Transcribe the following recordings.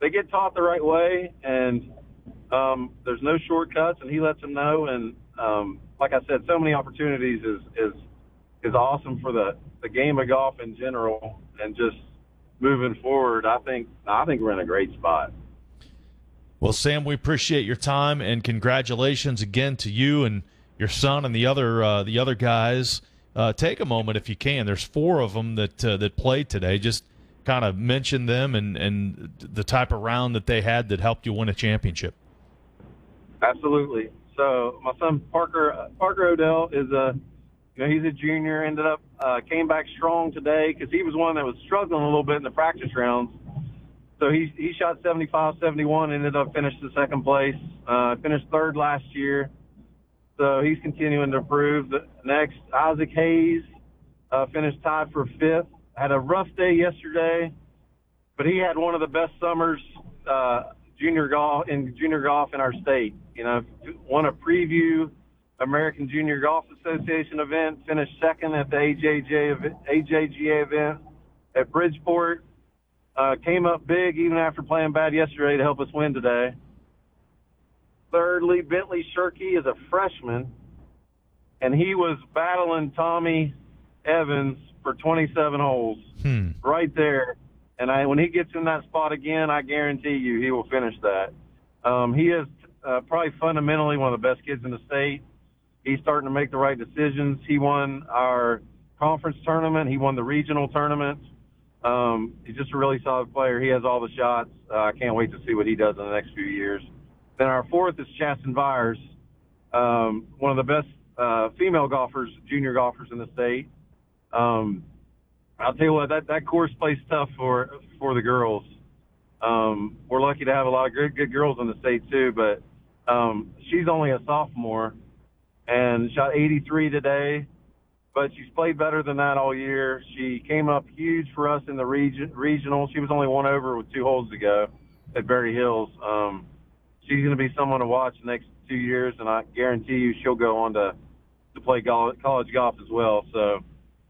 they get taught the right way, and there's no shortcuts, and he lets them know. And like I said, so many opportunities is awesome for the game of golf in general, and just moving forward, I think we're in a great spot. Well, Sam, we appreciate your time, and congratulations again to you and your son and the other guys. Take a moment if you can. There's 4 of them that played today. Just kind of mention them and the type of round that they had that helped you win a championship. Absolutely. So my son Parker Odell is he's a junior. Ended up came back strong today because he was one that was struggling a little bit in the practice rounds. So he shot 75-71, ended up finishing the second place. Finished third last year. So he's continuing to improve. Next, Isaac Hayes finished tied for 5th. Had a rough day yesterday, but he had one of the best summers junior golf in our state. Won a preview American Junior Golf Association event, finished second at the AJGA event at Bridgeport. Came up big even after playing bad yesterday to help us win today. Thirdly, Bentley Shirkey is a freshman, and he was battling Tommy Evans for 27 holes right there. And when he gets in that spot again, I guarantee you he will finish that. He is probably fundamentally one of the best kids in the state. He's starting to make the right decisions. He won our conference tournament. He won the regional tournament. He's just a really solid player. He has all the shots. I can't wait to see what he does in the next few years. Then our 4th is Chasten Byers, one of the best female golfers, junior golfers in the state. I'll tell you what, that course plays tough for the girls. We're lucky to have a lot of good girls in the state too, but she's only a sophomore and shot 83 today. But she's played better than that all year. She came up huge for us in the regional. She was only 1 over with 2 holes to go at Berry Hills. She's going to be someone to watch the next 2 years, and I guarantee you she'll go on to play college golf as well. So,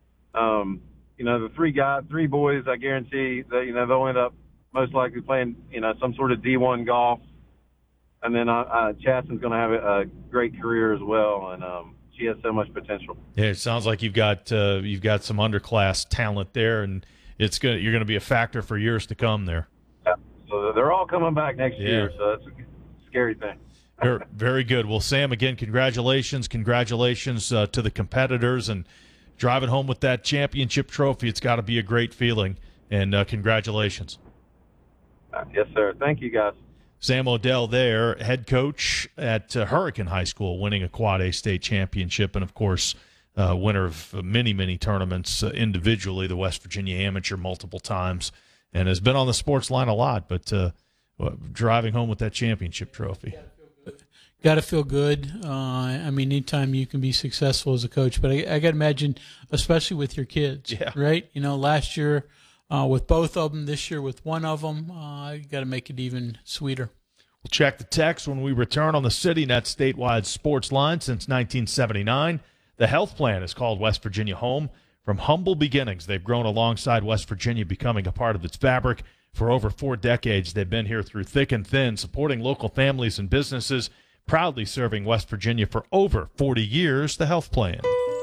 the 3 boys, I guarantee that, they'll end up most likely playing, some sort of D1 golf. And then Chasten's going to have a great career as well, and she has so much potential. Yeah, it sounds like you've got some underclass talent there, and you're going to be a factor for years to come there. Yeah. So they're all coming back next year, so that's a scary thing. Very, very good. Well, Sam, again, congratulations to the competitors, and driving home with that championship trophy. It's got to be a great feeling, and congratulations. Yes, sir. Thank you, guys. Sam Odell there, head coach at Hurricane High School, winning a Quad A state championship, and, of course, winner of many, many tournaments individually, the West Virginia Amateur multiple times, and has been on the sports line a lot, but driving home with that championship trophy. Got to feel good. Anytime you can be successful as a coach, but I got to imagine, especially with your kids, right? Last year with both of them, this year with one of them, you got to make it even sweeter. We'll check the text when we return on the CityNet statewide sports line. Since 1979, the health plan is called West Virginia Home. From humble beginnings, they've grown alongside West Virginia, becoming a part of its fabric. For over 4 decades, they've been here through thick and thin, supporting local families and businesses, proudly serving West Virginia for over 40 years. The health plan.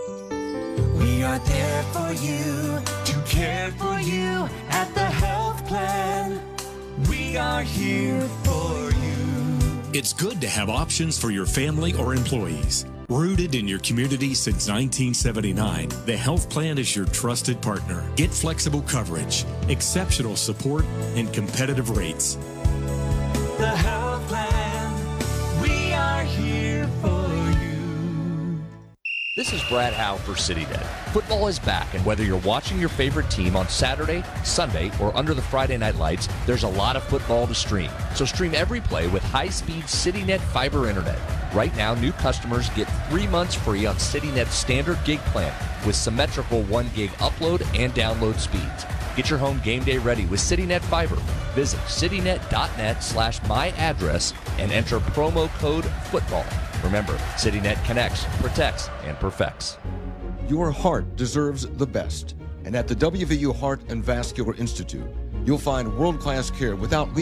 We are there for you, to care for you at the health plan. We are here for you. It's good to have options for your family or employees. Rooted in your community since 1979, the health plan is your trusted partner. Get flexible coverage, exceptional support, and competitive rates. The health plan, we are here for you. This is Brad Howe for CityNet. Football is back, and whether you're watching your favorite team on Saturday, Sunday, or under the Friday night lights, there's a lot of football to stream. So stream every play with high-speed CityNet fiber internet. Right now, new customers get 3 months free on CityNet's standard gig plan with symmetrical 1 gig upload and download speeds. Get your home game day ready with CityNet Fiber. Visit citynet.net/myaddress and enter promo code FOOTBALL. Remember, CityNet connects, protects, and perfects. Your heart deserves the best. And at the WVU Heart and Vascular Institute, you'll find world-class care without